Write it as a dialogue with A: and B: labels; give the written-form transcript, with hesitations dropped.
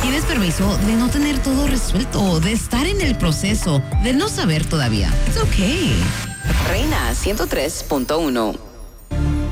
A: Tienes permiso de no tener todo resuelto, de estar en el proceso, de no saber todavía. It's okay.
B: Reina 103.1.